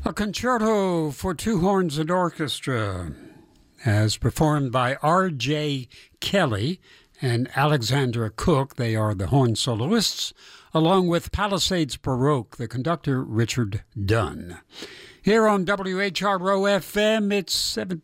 A concerto for two horns and orchestra, as performed by R.J. Kelly and Alexandra Cook. They are the horn soloists, along with Palisades Baroque, the conductor Richard Dunn. Here on WHRO FM, it's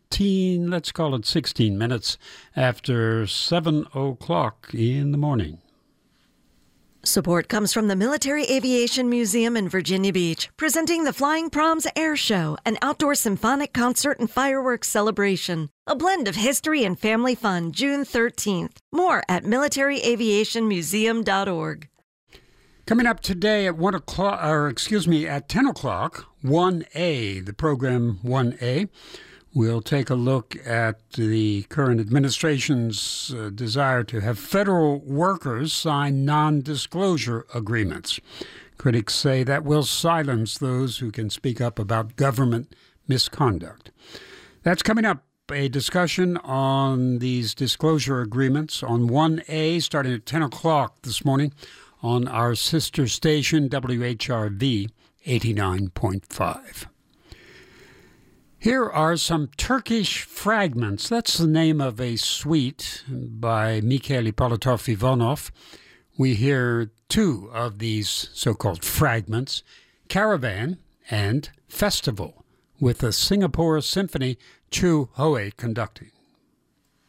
16 minutes after 7 o'clock in the morning. Support comes from the Military Aviation Museum in Virginia Beach, presenting the Flying Proms Air Show, an outdoor symphonic concert and fireworks celebration. A blend of history and family fun, June 13th. More at militaryaviationmuseum.org. Coming up today at at 10 o'clock, 1A, the program 1A. We'll take a look at the current administration's desire to have federal workers sign non-disclosure agreements. Critics say that will silence those who can speak up about government misconduct. That's coming up, a discussion on these disclosure agreements on 1A starting at 10 o'clock this morning on our sister station, WHRV 89.5. Here are some Turkish fragments. That's the name of a suite by Mikhail Ippolitov-Ivanov. We hear two of these so-called fragments, Caravan and Festival, with the Singapore Symphony Chu Hoe conducting.